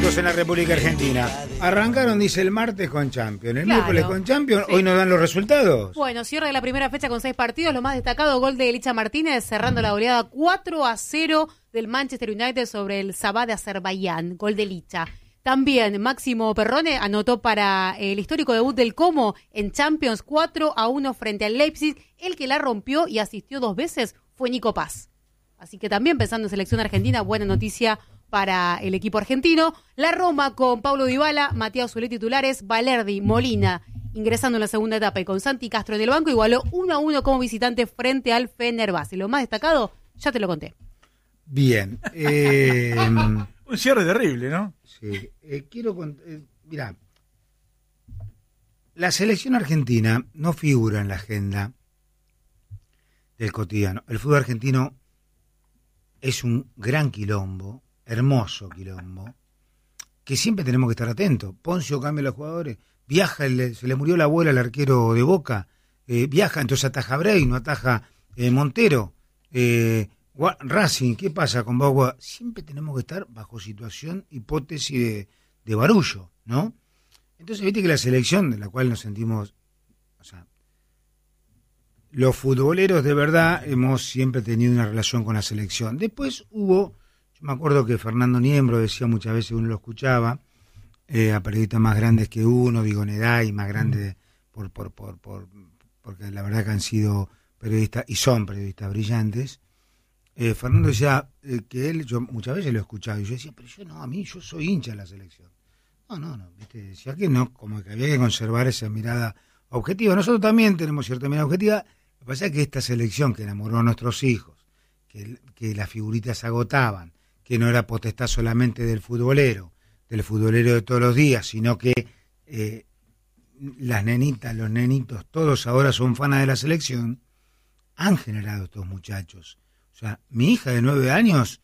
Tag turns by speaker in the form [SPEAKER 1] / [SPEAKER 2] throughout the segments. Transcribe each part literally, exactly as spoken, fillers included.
[SPEAKER 1] minutos en la República Argentina. Arrancaron, dice, el martes con Champions, el
[SPEAKER 2] Claro.
[SPEAKER 1] miércoles con Champions,
[SPEAKER 2] Sí.
[SPEAKER 1] hoy nos dan los resultados.
[SPEAKER 2] Bueno, cierre de la primera fecha con seis partidos. Lo más destacado, gol de Licha Martínez, cerrando la goleada cuatro a cero del Manchester United sobre el Sabah de Azerbaiyán. Gol de Licha. También Máximo Perrone anotó para el histórico debut del Como en Champions cuatro a uno frente al Leipzig. El que la rompió y asistió dos veces fue Nico Paz. Así que también pensando en selección argentina, buena noticia para el equipo argentino. La Roma con Paulo Dybala, Matías Zulé titulares, Valerdi, Molina ingresando en la segunda etapa y con Santi Castro en el banco igualó uno a uno como visitante frente al Fenerbahce. Lo más destacado, ya te lo conté.
[SPEAKER 1] Bien. Eh,
[SPEAKER 3] Un cierre terrible, ¿no?
[SPEAKER 1] sí, eh, quiero... cont- Eh, mirá, la selección argentina no figura en la agenda del cotidiano. El fútbol argentino es un gran quilombo, hermoso quilombo, que siempre tenemos que estar atentos. Poncio cambia a los jugadores, viaja, el- se le murió la abuela al arquero de Boca, eh, viaja, entonces ataja Bray, no ataja eh, Montero, eh, Gua- Racing, ¿qué pasa con Boca? Siempre tenemos que estar bajo situación, hipótesis de, de barullo, ¿no? Entonces, viste que la selección, de la cual nos sentimos, o sea, los futboleros de verdad hemos siempre tenido una relación con la selección. Después hubo, yo me acuerdo que Fernando Niembro decía muchas veces, uno lo escuchaba, eh, a periodistas más grandes que uno, digo en edad y más grandes por, por, por, por, porque la verdad que han sido periodistas y son periodistas brillantes. Eh, Fernando decía eh, que él, yo muchas veces lo he escuchado y yo decía, pero yo no, a mí yo soy hincha de la selección. No, no, no, ¿viste? Decía que no, como que había que conservar esa mirada objetiva. Nosotros también tenemos cierta mirada objetiva. Lo que pasa es que esta selección que enamoró a nuestros hijos, que, que las figuritas se agotaban, que no era potestad solamente del futbolero, del futbolero de todos los días, sino que eh, las nenitas, los nenitos, todos ahora son fanas de la selección, han generado estos muchachos. O sea, mi hija de nueve años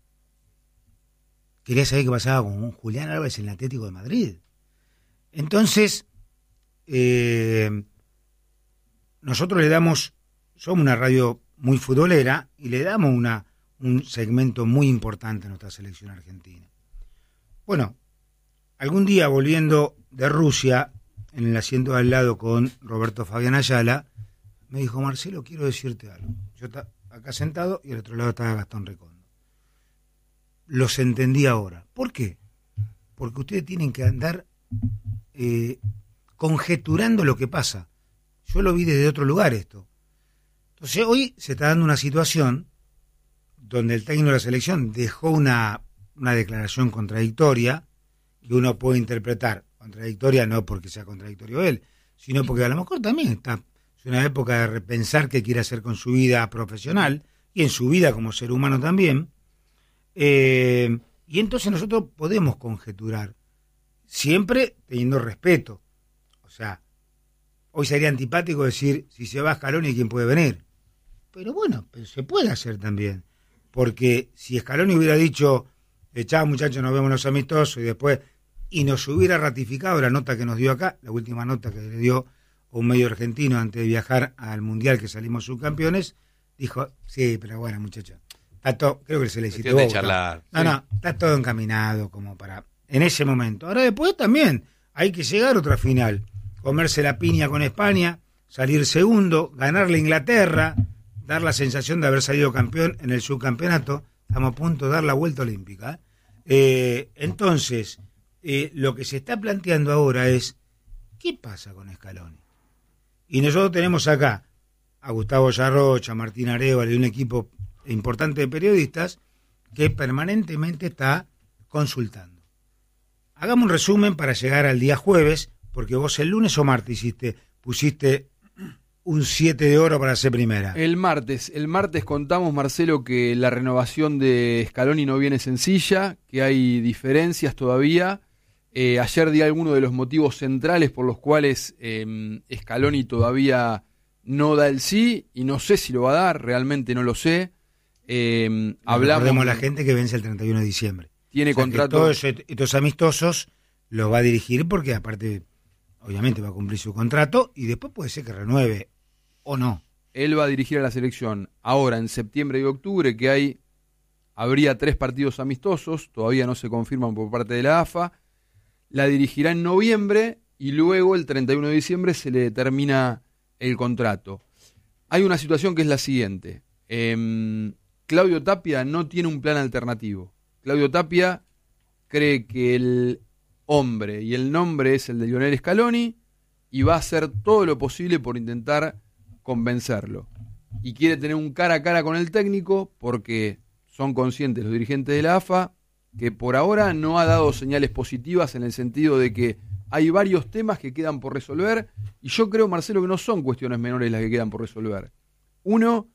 [SPEAKER 1] quería saber qué pasaba con Julián Álvarez en el Atlético de Madrid. Entonces, eh, nosotros le damos, somos una radio muy futbolera y le damos una, un segmento muy importante a nuestra selección argentina. Bueno, algún día volviendo de Rusia, en el asiento de al lado con Roberto Fabián Ayala, me dijo, Marcelo, quiero decirte algo. Yo estaba acá sentado y al otro lado estaba Gastón Recondo. Los entendí ahora. ¿Por qué? Porque ustedes tienen que andar eh, conjeturando lo que pasa. Yo lo vi desde otro lugar esto. Entonces hoy se está dando una situación donde el técnico de la selección dejó una, una declaración contradictoria que uno puede interpretar. Contradictoria no porque sea contradictorio él, sino porque a lo mejor también está... Es una época de repensar qué quiere hacer con su vida profesional y en su vida como ser humano también. Eh, y entonces nosotros podemos conjeturar, siempre teniendo respeto. O sea, hoy sería antipático decir, si se va Scaloni, ¿quién puede venir? Pero bueno, pero se puede hacer también. Porque si Scaloni hubiera dicho, chao muchachos, nos vemos los amistosos, y después, y nos hubiera ratificado la nota que nos dio acá, la última nota que le dio un medio argentino antes de viajar al Mundial que salimos subcampeones, dijo, sí, pero bueno, muchachos, está todo, creo que se le citó.
[SPEAKER 4] de charlar.
[SPEAKER 1] No,
[SPEAKER 4] Sí.
[SPEAKER 1] no, está todo encaminado como para, en ese momento. Ahora después también hay que llegar a otra final, comerse la piña con España, salir segundo, ganarle a Inglaterra, dar la sensación de haber salido campeón en el subcampeonato, estamos a punto de dar la vuelta olímpica. Eh, entonces, eh, lo que se está planteando ahora es, ¿qué pasa con Scaloni? Y nosotros tenemos acá a Gustavo Yarrocha, a Martín Arévalo y un equipo importante de periodistas que permanentemente está consultando. Hagamos un resumen para llegar al día jueves, porque vos el lunes o martes hiciste, pusiste un siete de oro para ser primera.
[SPEAKER 5] El martes, el martes contamos, Marcelo, que la renovación de Scaloni no viene sencilla, que hay diferencias todavía. Eh, ayer di algunos de los motivos centrales por los cuales eh, Scaloni todavía no da el sí, y no sé si lo va a dar, realmente no lo sé. Eh, hablamos.
[SPEAKER 1] Recordemos a la gente que vence el treinta y uno de diciembre.
[SPEAKER 5] Tiene
[SPEAKER 1] O sea,
[SPEAKER 5] contrato.
[SPEAKER 1] Todos estos amistosos los va a dirigir porque aparte, obviamente va a cumplir su contrato y después puede ser que renueve o no.
[SPEAKER 5] Él va a dirigir a la selección ahora en septiembre y octubre, que hay habría tres partidos amistosos, todavía no se confirman por parte de la A F A, la dirigirá en noviembre y luego el treinta y uno de diciembre se le termina el contrato. Hay una situación que es la siguiente. Eh, Claudio Tapia no tiene un plan alternativo. Claudio Tapia cree que el hombre y el nombre es el de Lionel Scaloni y va a hacer todo lo posible por intentar convencerlo. Y quiere tener un cara a cara con el técnico porque son conscientes los dirigentes de la A F A que por ahora no ha dado señales positivas en el sentido de que hay varios temas que quedan por resolver y yo creo, Marcelo, que no son cuestiones menores las que quedan por resolver. Uno,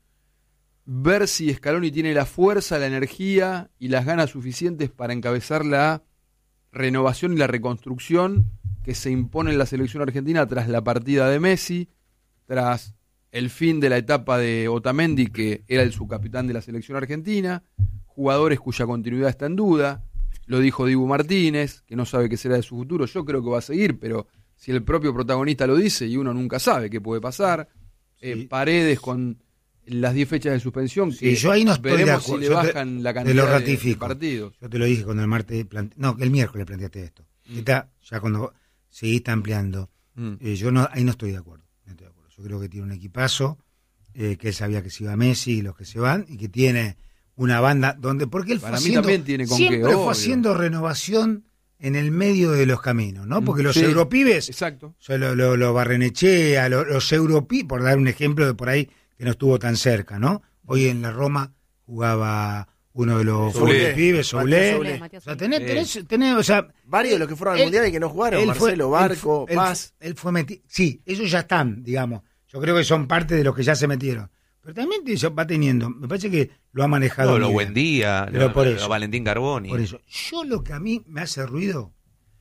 [SPEAKER 5] ver si Scaloni tiene la fuerza, la energía y las ganas suficientes para encabezar la renovación y la reconstrucción que se impone en la selección argentina tras la partida de Messi, tras el fin de la etapa de Otamendi, que era el subcapitán de la selección argentina, jugadores cuya continuidad está en duda, lo dijo Dibu Martínez, que no sabe qué será de su futuro, yo creo que va a seguir, pero si el propio protagonista lo dice y uno nunca sabe qué puede pasar, sí. eh, Paredes con las diez fechas de suspensión,
[SPEAKER 1] sí,
[SPEAKER 5] que
[SPEAKER 1] yo ahí no estoy
[SPEAKER 5] veremos
[SPEAKER 1] de
[SPEAKER 5] si le
[SPEAKER 1] yo
[SPEAKER 5] bajan
[SPEAKER 1] te,
[SPEAKER 5] la cantidad
[SPEAKER 1] lo
[SPEAKER 5] de, de partidos.
[SPEAKER 1] Yo te lo dije cuando el martes, plante... no, el miércoles planteaste esto, mm. está, ya cuando seguiste ampliando, mm. eh, yo no ahí no estoy de acuerdo, no estoy de acuerdo. Yo creo que tiene un equipazo, eh, que él sabía que se iba Messi y los que se van, y que tiene una banda donde, porque él
[SPEAKER 5] Para
[SPEAKER 1] fue
[SPEAKER 5] mí
[SPEAKER 1] haciendo,
[SPEAKER 5] también tiene con
[SPEAKER 1] siempre
[SPEAKER 5] qué,
[SPEAKER 1] fue
[SPEAKER 5] obvio.
[SPEAKER 1] haciendo renovación en el medio de los caminos, ¿no? Porque los
[SPEAKER 5] sí,
[SPEAKER 1] europibes,
[SPEAKER 5] exacto.
[SPEAKER 1] O sea, lo, lo, lo Barrenechea, lo, los europí, por dar un ejemplo de por ahí que no estuvo tan cerca, ¿no? Hoy en la Roma jugaba uno de los pibes, Soulé. O sea, tenés, tenés, tenés, o sea,
[SPEAKER 4] varios de los que fueron al
[SPEAKER 1] él,
[SPEAKER 4] Mundial y que no jugaron, Marcelo,
[SPEAKER 1] fue,
[SPEAKER 4] Barco,
[SPEAKER 1] él,
[SPEAKER 4] Paz.
[SPEAKER 1] Él, él fue metido. Sí, ellos ya están, digamos. Yo creo que son parte de los que ya se metieron. Pero también va teniendo, me parece que lo ha manejado.
[SPEAKER 6] No, lo buen día,
[SPEAKER 1] pero
[SPEAKER 6] lo,
[SPEAKER 1] por
[SPEAKER 6] lo,
[SPEAKER 1] eso,
[SPEAKER 6] lo Valentín Carboni.
[SPEAKER 1] Por eso, yo lo que a mí me hace ruido,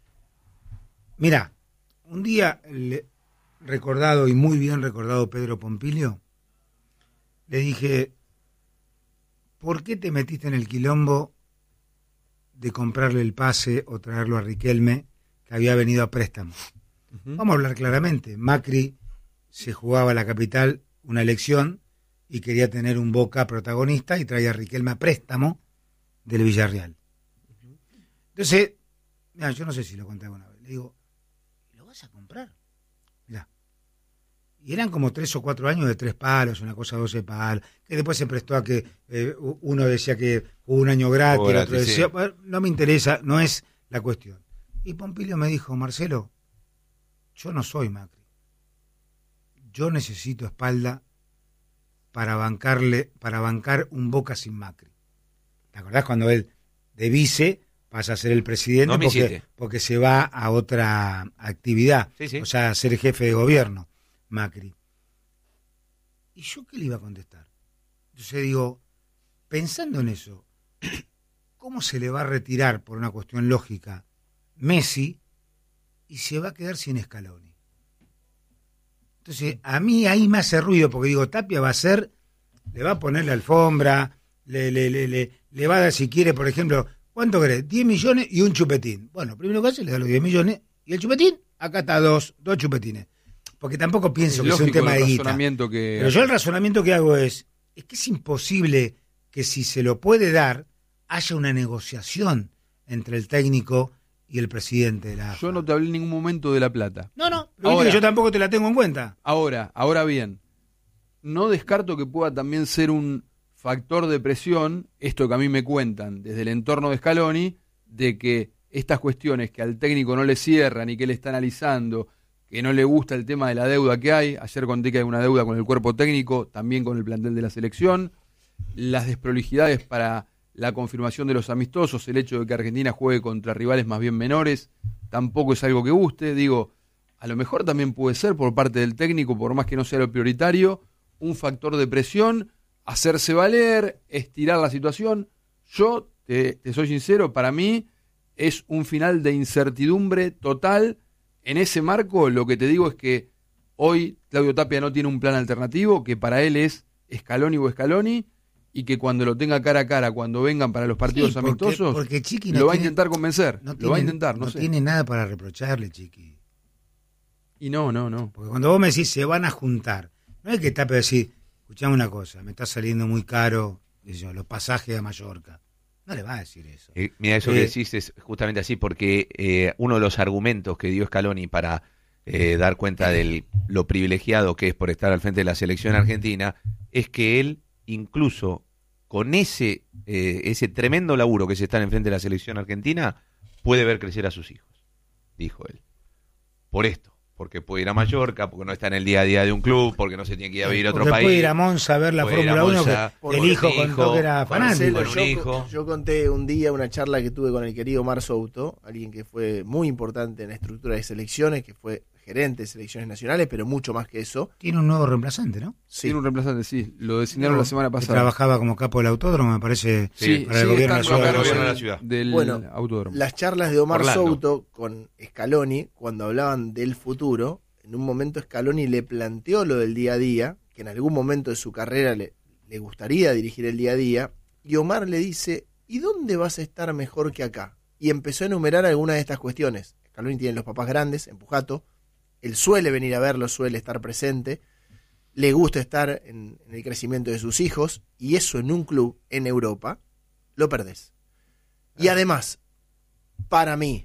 [SPEAKER 1] mira, un día le, recordado y muy bien recordado Pedro Pompilio, le dije, ¿por qué te metiste en el quilombo de comprarle el pase o traerlo a Riquelme, que había venido a préstamo? Uh-huh. Vamos a hablar claramente. Macri se jugaba a la capital una elección y quería tener un Boca protagonista y traía a Riquelme a préstamo del Villarreal. Uh-huh. Entonces, mira, yo no sé si lo conté alguna vez. Le digo, ¿lo vas a comprar? Mirá. Y eran como tres o cuatro años de tres palos, una cosa doce palos, que después se prestó a que eh, uno decía que hubo un año gratis, oh, el otro decía, sí. Bueno, no me interesa, no es la cuestión. Y Pompilio me dijo, Marcelo, yo no soy Macri. Yo necesito espalda para bancarle, para bancar un Boca sin Macri. ¿Te acordás cuando él de vice pasa a ser el presidente no porque, porque se va a otra actividad, sí, sí. O sea, a ser jefe de gobierno? Macri. ¿Y yo qué le iba a contestar? Entonces digo, pensando en eso, ¿cómo se le va a retirar por una cuestión lógica Messi y se va a quedar sin Scaloni? Entonces, a mí ahí me hace ruido porque digo, Tapia va a hacer, le va a poner la alfombra, le, le, le, le, le va a dar, si quiere, por ejemplo, ¿cuánto querés? diez millones y un chupetín. Bueno, primero que hace, le da los diez millones y el chupetín, acá está dos, dos chupetines. Porque tampoco pienso es que sea un tema de guita. Que... Pero yo el razonamiento que hago es, es que es imposible que si se lo puede dar, haya una negociación entre el técnico y el presidente de la A F A.
[SPEAKER 5] Yo no te hablé en ningún momento de la plata.
[SPEAKER 1] No, no, pero ahora, yo tampoco te la tengo en cuenta.
[SPEAKER 5] Ahora, ahora bien, no descarto que pueda también ser un factor de presión, esto que a mí me cuentan desde el entorno de Scaloni, de que estas cuestiones que al técnico no le cierran y que él está analizando, que no le gusta el tema de la deuda que hay. Ayer conté que hay una deuda con el cuerpo técnico, también con el plantel de la selección. Las desprolijidades para la confirmación de los amistosos, el hecho de que Argentina juegue contra rivales más bien menores, tampoco es algo que guste. Digo, a lo mejor también puede ser por parte del técnico, por más que no sea lo prioritario, un factor de presión, hacerse valer, estirar la situación. Yo, te, te soy sincero, para mí es un final de incertidumbre total. En ese marco, lo que te digo es que hoy Claudio Tapia no tiene un plan alternativo, que para él es Scaloni o Scaloni, y que cuando lo tenga cara a cara, cuando vengan para los partidos sí, porque, amistosos,
[SPEAKER 1] porque Chiqui no
[SPEAKER 5] lo va
[SPEAKER 1] tiene,
[SPEAKER 5] a intentar convencer.
[SPEAKER 1] No
[SPEAKER 5] lo
[SPEAKER 1] tiene,
[SPEAKER 5] va a intentar, no,
[SPEAKER 1] no
[SPEAKER 5] sé.
[SPEAKER 1] tiene nada para reprocharle, Chiqui.
[SPEAKER 5] Y no, no, no.
[SPEAKER 1] Porque cuando vos me decís se van a juntar, no es que Tapia decir, escuchame una cosa, me está saliendo muy caro yo, los pasajes a Mallorca. No le va a decir eso.
[SPEAKER 6] Eh, mira, eso
[SPEAKER 1] Eh,
[SPEAKER 6] que decís es justamente así, porque eh, uno de los argumentos que dio Scaloni para eh, dar cuenta de lo privilegiado que es por estar al frente de la selección argentina, es que él, incluso con ese, eh, ese tremendo laburo que se está en frente de la selección argentina, puede ver crecer a sus hijos, dijo él. Por esto. Porque puede ir a Mallorca, porque no está en el día a día de un club, porque no se tiene que ir a vivir a otro
[SPEAKER 1] Porque
[SPEAKER 6] país.
[SPEAKER 1] puede ir a Monza a ver la
[SPEAKER 6] Puede ir a
[SPEAKER 1] Fórmula uno,
[SPEAKER 6] Monza,
[SPEAKER 1] que
[SPEAKER 6] por
[SPEAKER 1] el
[SPEAKER 6] un
[SPEAKER 1] hijo
[SPEAKER 6] hijo,
[SPEAKER 1] contó que era
[SPEAKER 6] por
[SPEAKER 1] fanático.
[SPEAKER 6] Marcelo,
[SPEAKER 4] yo,
[SPEAKER 6] un hijo.
[SPEAKER 4] yo conté un día una charla que tuve con el querido Omar Souto, alguien que fue muy importante en la estructura de selecciones, que fue gerente de selecciones nacionales, pero mucho más que eso.
[SPEAKER 1] Tiene un nuevo reemplazante, ¿no?
[SPEAKER 4] Sí.
[SPEAKER 5] Tiene un reemplazante, sí. Lo designaron la semana
[SPEAKER 1] Que
[SPEAKER 5] pasada.
[SPEAKER 1] trabajaba como capo del autódromo, me parece,
[SPEAKER 6] Sí,
[SPEAKER 1] para el gobierno de la
[SPEAKER 5] está
[SPEAKER 1] ciudad
[SPEAKER 5] en
[SPEAKER 1] de
[SPEAKER 5] el
[SPEAKER 6] gobierno de
[SPEAKER 1] Rosario.
[SPEAKER 6] la ciudad.
[SPEAKER 5] Del
[SPEAKER 4] Bueno,
[SPEAKER 5] autódromo.
[SPEAKER 4] Las charlas de Omar
[SPEAKER 6] Orlando.
[SPEAKER 4] Souto con Scaloni, cuando hablaban del futuro, en un momento Scaloni le planteó lo del día a día, que en algún momento de su carrera le, le gustaría dirigir el día a día, y Omar le dice, ¿y dónde vas a estar mejor que acá? Y empezó a enumerar algunas de estas cuestiones. Scaloni tiene los papás grandes, en Pujato, él suele venir a verlo, suele estar presente, le gusta estar en, en el crecimiento de sus hijos, y eso en un club en Europa, lo perdés. Y además, para mí,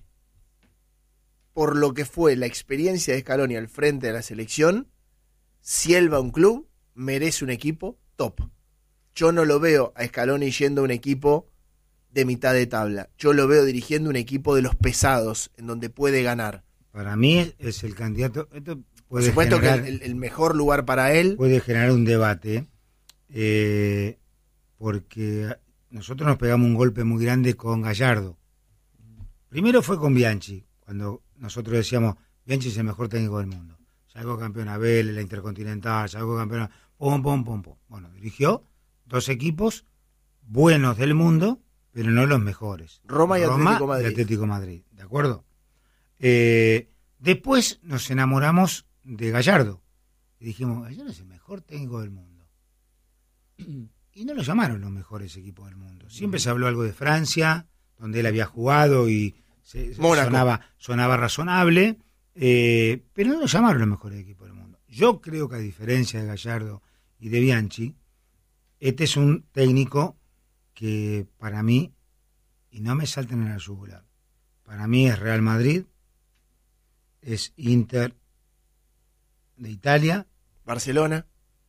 [SPEAKER 4] por lo que fue la experiencia de Scaloni al frente de la selección, si él va a un club, merece un equipo top. Yo no lo veo a Scaloni yendo a un equipo de mitad de tabla. Yo lo veo dirigiendo un equipo de los pesados, en donde puede ganar.
[SPEAKER 1] Para mí es, es el candidato. Esto
[SPEAKER 4] Por
[SPEAKER 1] puede
[SPEAKER 4] supuesto
[SPEAKER 1] generar,
[SPEAKER 4] que el, el mejor lugar para él...
[SPEAKER 1] puede generar un debate, eh, porque nosotros nos pegamos un golpe muy grande con Gallardo. Primero fue con Bianchi, cuando nosotros decíamos, Bianchi es el mejor técnico del mundo. Sacó campeón a Vélez, la Intercontinental, sacó campeón a... Pum, pum, pum, pum. Bueno, dirigió dos equipos buenos del mundo, pero no los mejores.
[SPEAKER 4] Roma y Atlético Madrid.
[SPEAKER 1] y Atlético Madrid, ¿de acuerdo? Eh, después nos enamoramos de Gallardo. Y dijimos, Gallardo es el mejor técnico del mundo. Y no lo llamaron los mejores equipos del mundo. Siempre se habló algo de Francia, donde él había jugado y se, sonaba, sonaba razonable, eh, pero no lo llamaron los mejores equipos del mundo. Yo creo que a diferencia de Gallardo y de Bianchi, este es un técnico que para mí, y no me salten en la yugular, para mí es Real Madrid, es Inter de Italia,
[SPEAKER 4] Barcelona,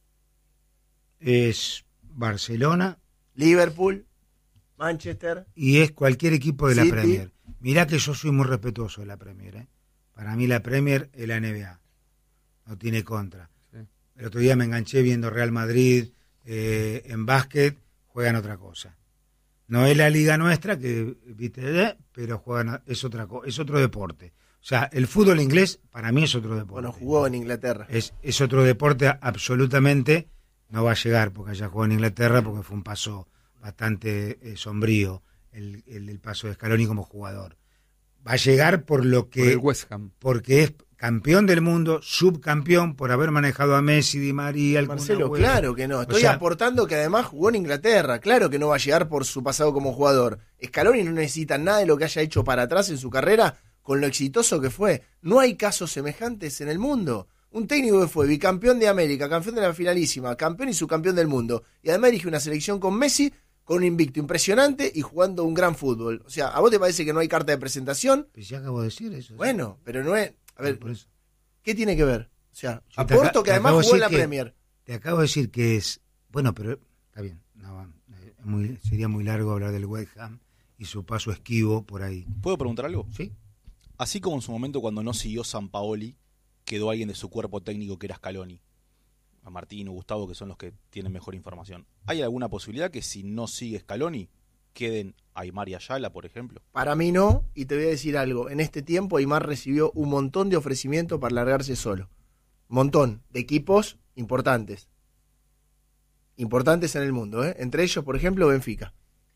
[SPEAKER 1] es Barcelona,
[SPEAKER 4] Liverpool, Manchester,
[SPEAKER 1] y es cualquier equipo de la
[SPEAKER 4] City.
[SPEAKER 1] Premier. Mirá que yo soy muy respetuoso de la Premier, ¿eh? Para mí la Premier es la N B A, no tiene contra.
[SPEAKER 5] Sí.
[SPEAKER 1] El otro día me enganché viendo Real Madrid eh, en básquet, juegan otra cosa. No es la liga nuestra, que viste, pero juegan, es otra co- es otro deporte. O sea, el fútbol inglés para mí es otro deporte.
[SPEAKER 4] bueno, jugó en Inglaterra.
[SPEAKER 1] Es, es otro deporte absolutamente, no va a llegar porque haya jugado en Inglaterra, porque fue un paso bastante eh, sombrío el, el, el paso de Scaloni como jugador. Va a llegar por lo que...
[SPEAKER 5] Por el West Ham.
[SPEAKER 1] Porque es campeón del mundo, subcampeón, por haber manejado a Messi, Di María, el Kun
[SPEAKER 4] Marcelo,
[SPEAKER 1] Agüero.
[SPEAKER 4] claro que no. Estoy
[SPEAKER 1] O sea,
[SPEAKER 4] aportando que además jugó en Inglaterra. Claro que no va a llegar por su pasado como jugador. Scaloni no necesita nada de lo que haya hecho para atrás en su carrera con lo exitoso que fue. No hay casos semejantes en el mundo. Un técnico que fue bicampeón de América, campeón de la finalísima, campeón y subcampeón del mundo. Y además dirige una selección con Messi, con un invicto impresionante y jugando un gran fútbol. O sea, ¿a vos te parece que no hay carta de presentación?
[SPEAKER 1] Pues ya acabo de decir eso.
[SPEAKER 4] Bueno, pero no es... A ver,
[SPEAKER 1] Por eso.
[SPEAKER 4] ¿qué tiene que ver? O sea,
[SPEAKER 1] Yo te
[SPEAKER 4] aporto
[SPEAKER 1] aca-
[SPEAKER 4] que
[SPEAKER 1] te
[SPEAKER 4] además
[SPEAKER 1] acabo de
[SPEAKER 4] jugó en la
[SPEAKER 1] decir que-
[SPEAKER 4] Premier.
[SPEAKER 1] Te acabo de decir que es... Bueno, pero está bien. No, eh, muy, sería muy largo hablar del West Ham y su paso esquivo por ahí.
[SPEAKER 7] ¿Puedo preguntar algo?
[SPEAKER 1] ¿Sí?
[SPEAKER 7] Así como en su momento cuando no siguió Sampaoli, quedó alguien de su cuerpo técnico que era Scaloni. A Martín o Gustavo, que son los que tienen mejor información. ¿Hay alguna posibilidad que si no sigue Scaloni, queden Aimar y Ayala, por ejemplo?
[SPEAKER 4] Para mí no, y te voy a decir algo. En este tiempo Aimar recibió un montón de ofrecimientos para largarse solo. Montón de equipos importantes. Importantes en el mundo, ¿eh? Entre ellos, por ejemplo, Benfica.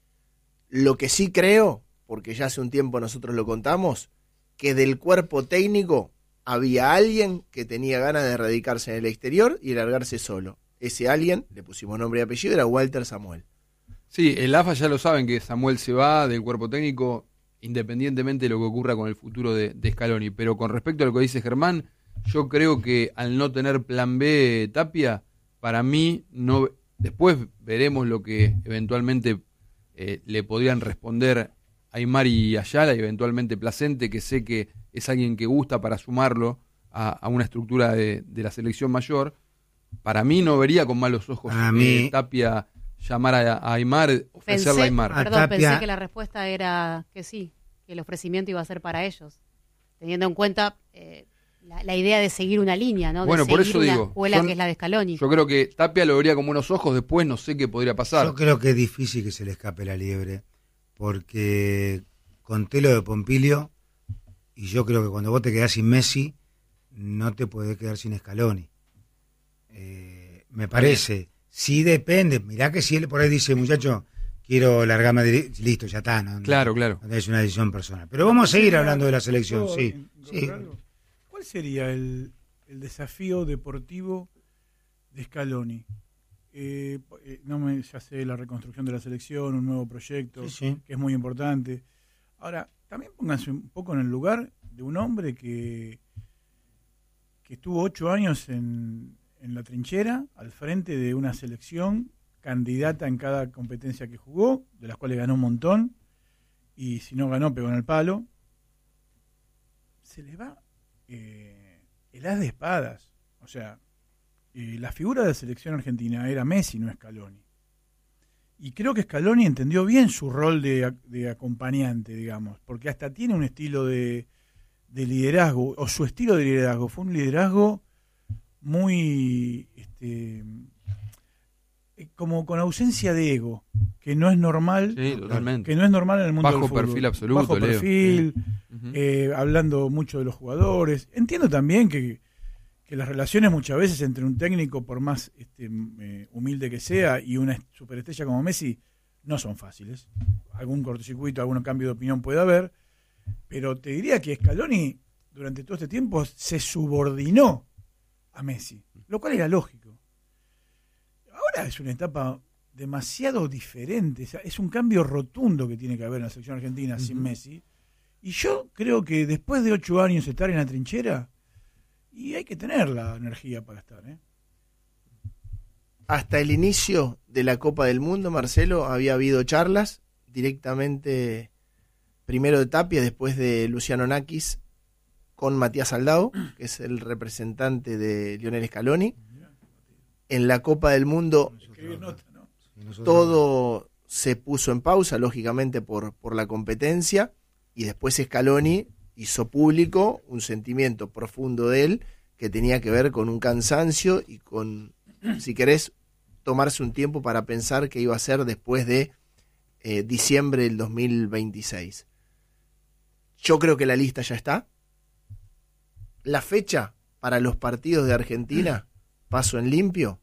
[SPEAKER 4] Lo que sí creo, porque ya hace un tiempo nosotros lo contamos, que del cuerpo técnico había alguien que tenía ganas de radicarse en el exterior y largarse solo. Ese alguien, le pusimos nombre y apellido, era Walter Samuel.
[SPEAKER 5] Sí, el A F A ya lo saben que Samuel se va del cuerpo técnico independientemente de lo que ocurra con el futuro de, de Scaloni. Pero con respecto a lo que dice Germán, yo creo que al no tener plan B Tapia, para mí, no después veremos lo que eventualmente eh, le podrían responder Aimar y Ayala y eventualmente Placente, que sé que es alguien que gusta para sumarlo a, a una estructura de, de la selección mayor. Para mí no vería con malos ojos
[SPEAKER 1] A
[SPEAKER 5] eh,
[SPEAKER 1] mí-
[SPEAKER 5] Tapia llamar a, a Aimar, ofrecerle
[SPEAKER 2] Pensé,
[SPEAKER 5] a Aimar.
[SPEAKER 1] A
[SPEAKER 2] perdón,
[SPEAKER 1] Tapia-
[SPEAKER 2] pensé que la respuesta era que sí, que el ofrecimiento iba a ser para ellos, teniendo en cuenta eh, la, la idea de seguir una línea, ¿no? De
[SPEAKER 5] Bueno, por
[SPEAKER 2] seguir
[SPEAKER 5] eso
[SPEAKER 2] una
[SPEAKER 5] digo,
[SPEAKER 2] escuela
[SPEAKER 5] son-
[SPEAKER 2] que es la de Scaloni.
[SPEAKER 5] Yo creo que Tapia lo vería con buenos ojos, después no sé qué podría pasar.
[SPEAKER 1] Yo creo que es difícil que se le escape la liebre, porque conté lo de Pompilio, y yo creo que cuando vos te quedás sin Messi, no te podés quedar sin Scaloni. Eh, me parece, sí depende, mirá que si él por ahí dice, muchacho, quiero largarme, de... listo, ya está, no,
[SPEAKER 5] Claro, claro.
[SPEAKER 1] no es una decisión personal. Pero vamos a seguir hablando de la selección,
[SPEAKER 3] ¿Puedo
[SPEAKER 1] sí.
[SPEAKER 3] incorporar
[SPEAKER 1] sí.
[SPEAKER 3] algo? ¿Cuál sería el, el desafío deportivo de Scaloni? Eh, eh, no me, ya sé, la reconstrucción de la selección, un nuevo proyecto,
[SPEAKER 1] Sí, sí.
[SPEAKER 3] que es muy importante. Ahora, también pónganse un poco en el lugar de un hombre que, que estuvo ocho años en, en la trinchera, al frente de una selección candidata en cada competencia que jugó, de las cuales ganó un montón, y si no ganó, pegó en el palo. Se le va eh, el as de espadas. O sea, eh, la figura de la selección argentina era Messi, no Scaloni. Y creo que Scaloni entendió bien su rol de, de acompañante, digamos, porque hasta tiene un estilo de, de liderazgo, o su estilo de liderazgo fue un liderazgo muy, este, eh, como con ausencia de ego, que no es normal,
[SPEAKER 5] Sí, totalmente.
[SPEAKER 3] que no es normal en el mundo
[SPEAKER 5] Bajo
[SPEAKER 3] del fútbol.
[SPEAKER 5] perfil absoluto,
[SPEAKER 3] Bajo
[SPEAKER 5] Leo.
[SPEAKER 3] perfil,
[SPEAKER 5] Ujú.
[SPEAKER 3] eh, hablando mucho de los jugadores. Entiendo también que, que las relaciones muchas veces entre un técnico, por más este, eh, humilde que sea, y una superestrella como Messi, no son fáciles. Algún cortocircuito, algún cambio de opinión puede haber, pero te diría que Scaloni durante todo este tiempo se subordinó a Messi, lo cual era lógico. Ahora es una etapa demasiado diferente, o sea, es un cambio rotundo que tiene que haber en la selección argentina uh-huh. sin Messi, y yo creo que después de ocho años estar en la trinchera, y hay que tener la energía para estar, ¿eh?
[SPEAKER 4] Hasta el inicio de la Copa del Mundo, Marcelo, había habido charlas directamente, primero de Tapia, después de Luciano Nakis, con Matías Aldao, que es el representante de Lionel Scaloni. En la Copa del Mundo todo se puso en pausa, lógicamente por, por la competencia, y después Scaloni hizo público un sentimiento profundo de él que tenía que ver con un cansancio y con, si querés, tomarse un tiempo para pensar qué iba a hacer después de eh, diciembre del dos mil veintiséis. Yo creo que la lista ya está. La fecha para los partidos de Argentina, paso en limpio,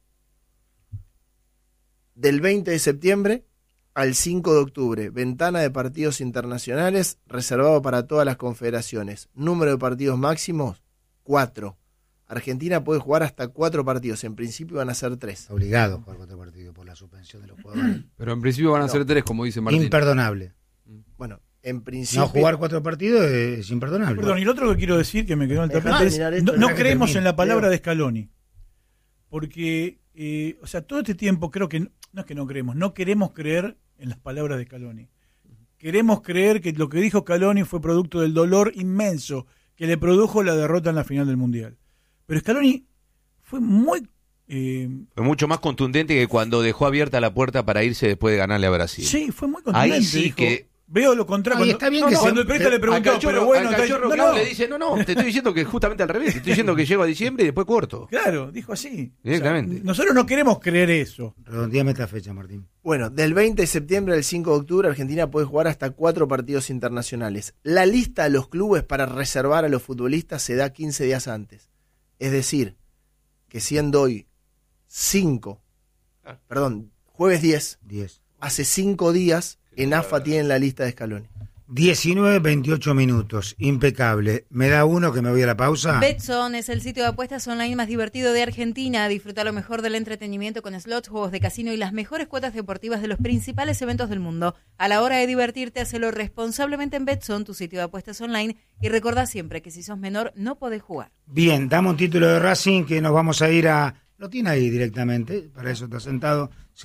[SPEAKER 4] del veinte de septiembre al cinco de octubre, ventana de partidos internacionales reservado para todas las confederaciones. Número de partidos máximos, cuatro. Argentina puede jugar hasta cuatro partidos, en principio van a ser tres.
[SPEAKER 1] Está obligado a jugar cuatro partidos por la suspensión de los jugadores.
[SPEAKER 5] Pero en principio van a
[SPEAKER 4] No.
[SPEAKER 5] ser tres, como dice Martín.
[SPEAKER 1] Imperdonable.
[SPEAKER 4] Bueno, en principio...
[SPEAKER 1] No jugar cuatro partidos es imperdonable.
[SPEAKER 3] Perdón, y lo otro que quiero decir, que me quedó en el
[SPEAKER 4] Dejá
[SPEAKER 3] tapete, es,
[SPEAKER 4] terminar esto,
[SPEAKER 3] no, no
[SPEAKER 1] dejá que
[SPEAKER 3] creemos
[SPEAKER 1] termine.
[SPEAKER 3] en la palabra
[SPEAKER 4] Leo.
[SPEAKER 3] de Scaloni. Porque, eh, o sea, todo este tiempo creo que, no, no es que no creemos, no queremos creer en las palabras de Scaloni. Queremos creer que lo que dijo Scaloni fue producto del dolor inmenso que le produjo la derrota en la final del Mundial. Pero Scaloni fue muy... Eh,
[SPEAKER 6] Fue mucho más contundente que cuando dejó abierta la puerta para irse después de ganarle a Brasil.
[SPEAKER 3] sí, fue muy contundente.
[SPEAKER 6] Ahí sí
[SPEAKER 3] dijo,
[SPEAKER 6] que-
[SPEAKER 3] Veo lo contrario.
[SPEAKER 1] No, y
[SPEAKER 3] cuando,
[SPEAKER 1] está bien
[SPEAKER 3] no,
[SPEAKER 1] que
[SPEAKER 3] no,
[SPEAKER 1] se-
[SPEAKER 3] cuando el periodista le preguntó,
[SPEAKER 6] Al cachorro-
[SPEAKER 3] pero bueno...
[SPEAKER 6] al cachorro
[SPEAKER 3] no,
[SPEAKER 6] Clau
[SPEAKER 3] no.
[SPEAKER 6] le dice, no, no, te estoy diciendo que es justamente al revés. Te estoy diciendo que llego a diciembre y después corto.
[SPEAKER 3] Claro, dijo así.
[SPEAKER 6] Directamente.
[SPEAKER 3] O sea, nosotros no queremos creer eso.
[SPEAKER 1] Redondeame esta fecha, Martín.
[SPEAKER 4] Bueno, del veinte de septiembre al cinco de octubre, Argentina puede jugar hasta cuatro partidos internacionales. La lista de los clubes para reservar a los futbolistas se da quince días antes. Es decir, que siendo hoy cinco, perdón, jueves diez,
[SPEAKER 1] diez.
[SPEAKER 4] hace cinco días en A F A tienen la lista de Scaloni.
[SPEAKER 1] diecinueve veintiocho minutos. Impecable. ¿Me da uno que me voy a la pausa?
[SPEAKER 8] Betson es el sitio de apuestas online más divertido de Argentina. Disfruta lo mejor del entretenimiento con slots, juegos de casino y las mejores cuotas deportivas de los principales eventos del mundo. A la hora de divertirte, hacelo responsablemente en Betson, tu sitio de apuestas online. Y recordá siempre que si sos menor no podés jugar.
[SPEAKER 1] Bien, damos un título de Racing que nos vamos a ir a... ¿Lo tiene ahí directamente? Para eso está sentado. Sí.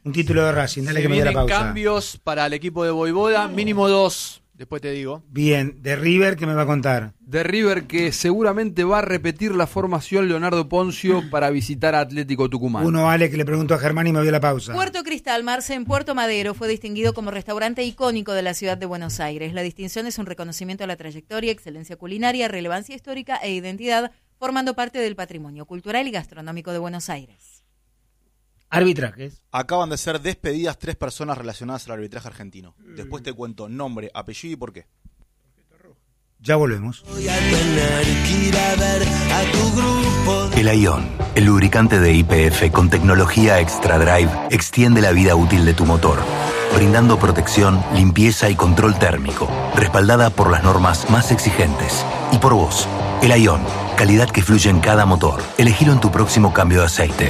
[SPEAKER 1] Un título de Racing, dale
[SPEAKER 5] Se
[SPEAKER 1] que me dé la
[SPEAKER 5] vienen
[SPEAKER 1] pausa.
[SPEAKER 5] cambios para el equipo de Voivoda, mínimo dos, después te digo.
[SPEAKER 1] Bien, de River, ¿qué me va a contar?
[SPEAKER 5] De River, que seguramente va a repetir la formación Leonardo Poncio para visitar a Atlético Tucumán.
[SPEAKER 1] Uno, Ale, que le pregunto a Germán y me voy a la pausa.
[SPEAKER 8] Puerto Cristal, Marce, en Puerto Madero, fue distinguido como restaurante icónico de la ciudad de Buenos Aires. La distinción es un reconocimiento a la trayectoria, excelencia culinaria, relevancia histórica e identidad, formando parte del patrimonio cultural y gastronómico de Buenos Aires.
[SPEAKER 1] Arbitrajes.
[SPEAKER 7] Acaban de ser despedidas tres personas relacionadas al arbitraje argentino. Después te cuento nombre, apellido y por qué.
[SPEAKER 1] Ya volvemos.
[SPEAKER 9] Voy a tener que ir a ver a tu grupo.
[SPEAKER 10] El Aion, el lubricante de Y P F con tecnología Extra Drive, extiende la vida útil de tu motor, brindando protección, limpieza y control térmico, respaldada por las normas más exigentes. Y por vos, el Aion, calidad que fluye en cada motor. Elegilo en tu próximo cambio de aceite.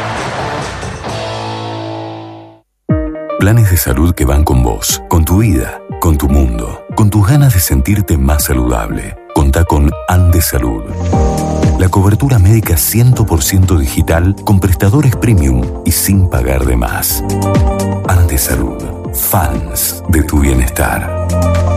[SPEAKER 11] Planes de salud que van con vos, con tu vida, con tu mundo, con tus ganas de sentirte más saludable. Contá con Andes Salud. La cobertura médica cien por ciento digital con prestadores premium y sin pagar de más. Andes Salud. Fans de tu bienestar.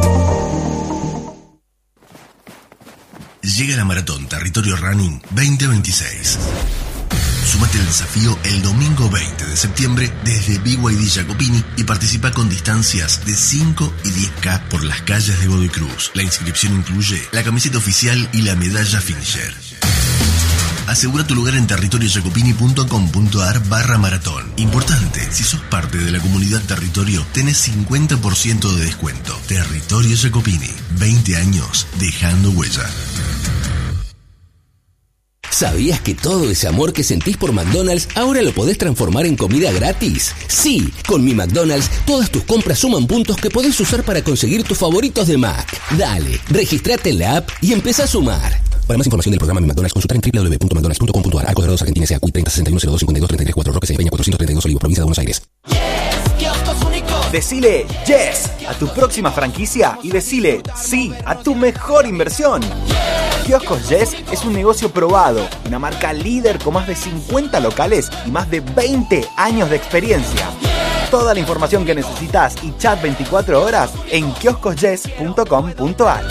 [SPEAKER 12] Llega la Maratón Territorio Running veinte veintiséis. Sumate al desafío el domingo veinte de septiembre desde B Y D Jacopini y participa con distancias de cinco y diez K por las calles de Godoy Cruz. La inscripción incluye la camiseta oficial y la medalla finisher. Asegura tu lugar en territoriojacopini.com.ar barra maratón. Importante, si sos parte de la comunidad Territorio, tenés cincuenta por ciento de descuento. Territorio Jacopini, veinte años dejando huella.
[SPEAKER 13] ¿Sabías que todo ese amor que sentís por McDonald's ahora lo podés transformar en comida gratis? Sí, con Mi McDonald's todas tus compras suman puntos que podés usar para conseguir tus favoritos de Mac. Dale, registrate en la app y empezá a sumar. Para más información del programa Mi McDonald's, consultar en doble u doble u doble u punto mcdonalds punto com punto a r. Arcos Dorados Argentina S A Q I treinta sesenta y uno cero dos cincuenta y dos treinta y tres cuatro Roque Peña cuatrocientos treinta y dos Olivos, provincia de Buenos Aires.
[SPEAKER 14] Decile yes a tu próxima franquicia y decile sí a tu mejor inversión. Kioscos Yes es un negocio probado, una marca líder con más de cincuenta locales y más de veinte años de experiencia. Toda la información que necesitas y chat veinticuatro horas en kioscos yes punto com punto a r.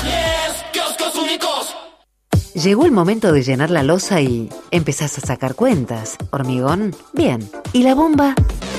[SPEAKER 15] Llegó el momento de llenar la losa y empezás a sacar cuentas. ¿Hormigón? Bien. ¿Y la bomba?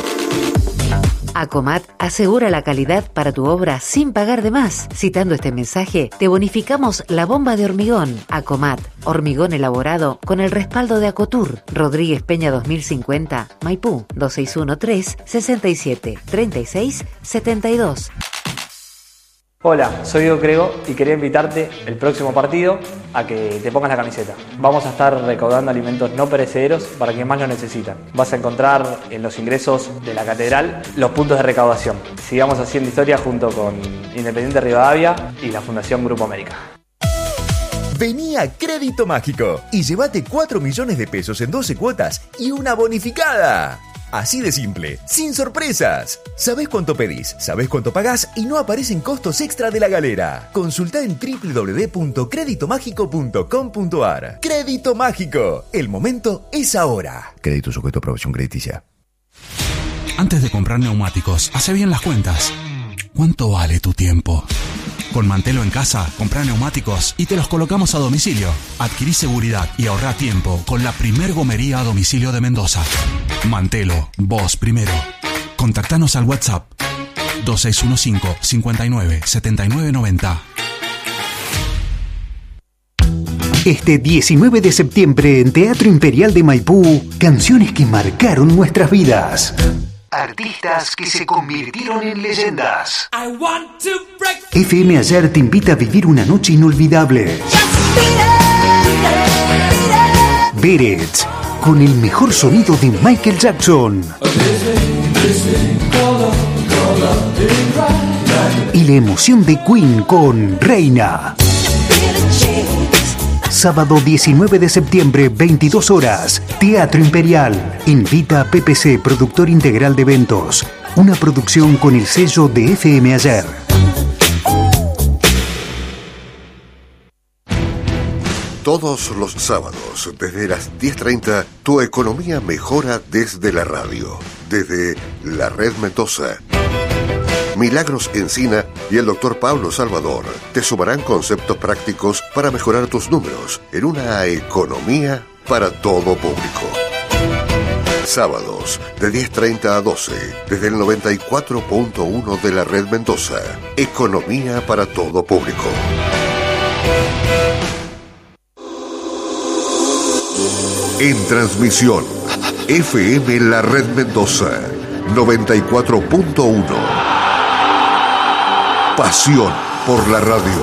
[SPEAKER 15] Acomat asegura la calidad para tu obra sin pagar de más. Citando este mensaje, te bonificamos la bomba de hormigón. Acomat, hormigón elaborado con el respaldo de Acotur. Rodríguez Peña dos mil cincuenta, Maipú, dos seis uno tres, sesenta y siete, treinta y seis, setenta y dos.
[SPEAKER 16] Hola, soy Diego Crego y quería invitarte el próximo partido a que te pongas la camiseta. Vamos a estar recaudando alimentos no perecederos para quienes más lo necesitan. Vas a encontrar en los ingresos de la catedral los puntos de recaudación. Sigamos haciendo historia junto con Independiente Rivadavia y la Fundación Grupo América.
[SPEAKER 17] Vení a Crédito Mágico y llévate cuatro millones de pesos en doce cuotas y una bonificada. Así de simple, sin sorpresas. Sabés cuánto pedís, sabés cuánto pagás y no aparecen costos extra de la galera. Consultá en doble u doble u doble u punto crédito mágico punto com punto a r. Crédito Mágico, el momento es ahora. Crédito sujeto a aprobación crediticia.
[SPEAKER 18] Antes de comprar neumáticos, hace bien las cuentas. ¿Cuánto vale tu tiempo? Con Mantelo en casa, comprá neumáticos y te los colocamos a domicilio. Adquirí seguridad y ahorrá tiempo con la primer gomería a domicilio de Mendoza. Mantelo, vos primero. Contactanos al WhatsApp dos seis uno cinco, cinco nueve, siete nueve nueve cero.
[SPEAKER 19] Este diecinueve de septiembre en Teatro Imperial de Maipú, canciones que marcaron nuestras vidas. Artistas que se convirtieron en leyendas. F M Ayer te invita a vivir una noche inolvidable. Beret, con el mejor sonido de Michael Jackson. Y la emoción de Queen con Reina. Sábado diecinueve de septiembre, veintidós horas, Teatro Imperial. Invita a P P C, productor integral de eventos. Una producción con el sello de F M Ayer.
[SPEAKER 20] Todos los sábados, desde las diez treinta, tu economía mejora desde la radio, desde la Red Mendoza. Milagros Encina y el doctor Pablo Salvador te sumarán conceptos prácticos para mejorar tus números en una economía para todo público. Sábados, de diez treinta a doce, desde el noventa y cuatro punto uno de la Red Mendoza. Economía para todo público. En transmisión, F M La Red Mendoza, noventa y cuatro punto uno. Pasión por la radio.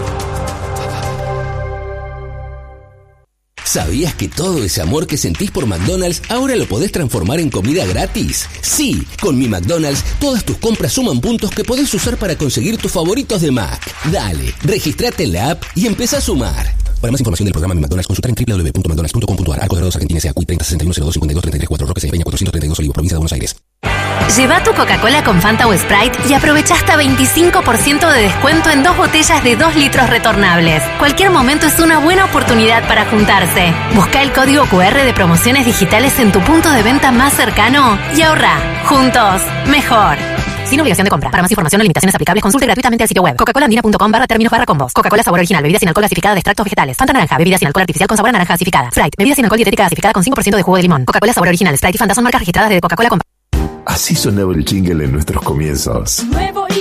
[SPEAKER 13] ¿Sabías que todo ese amor que sentís por McDonald's ahora lo podés transformar en comida gratis? Sí, con mi McDonald's todas tus compras suman puntos que podés usar para conseguir tus favoritos de Mac. Dale, registrate en la app y empezá a sumar. Para más información del programa Mi McDonald's, consultar en doble u doble u doble u punto mcdonalds punto com punto a r. Arcos Dorados, Argentina, S A, C U I treinta sesenta y uno cero dos cincuenta y dos treinta y tres cuatro, Roque Peña cuatrocientos treinta y dos, Olivos, provincia de Buenos Aires.
[SPEAKER 21] Lleva tu Coca-Cola con Fanta o Sprite y aprovecha hasta veinticinco por ciento de descuento en dos botellas de dos litros retornables. Cualquier momento es una buena oportunidad para juntarse. Busca el código cu erre de promociones digitales en tu punto de venta más cercano y ahorra. Juntos, mejor. Sin obligación de compra. Para más información o limitaciones aplicables, consulte gratuitamente el sitio web coca cola andina punto com barra términos barra combos. Coca-Cola sabor original, bebida sin alcohol gasificada de extractos vegetales. Fanta naranja, bebida sin alcohol artificial con sabor a naranja gasificada. Sprite, bebida sin alcohol dietética gasificada con cinco por ciento de jugo de limón. Coca-Cola sabor original, Sprite y Fanta son marcas registradas de Coca-Cola.
[SPEAKER 11] Así sonaba el jingle en nuestros comienzos.
[SPEAKER 22] Nuevo